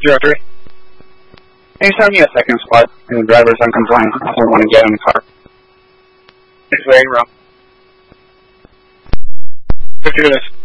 03. Anytime you have second squad and the driver is uncompliant, I don't want to get in the car. It's waiting room. 50 minutes.